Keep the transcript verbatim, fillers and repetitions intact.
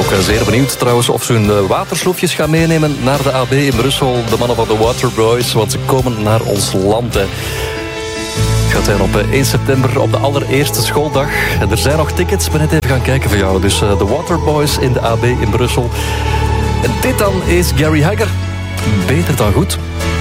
Ook zeer benieuwd trouwens of ze hun watersloefjes gaan meenemen naar de A B in Brussel. De mannen van de Waterboys, want ze komen naar ons land. Hè. Het gaat zijn op één september, op de allereerste schooldag. En er zijn nog tickets, ik ben net even gaan kijken voor jou. Dus de Waterboys in de A B in Brussel. En dit dan is Gary Hagger. Beter dan goed.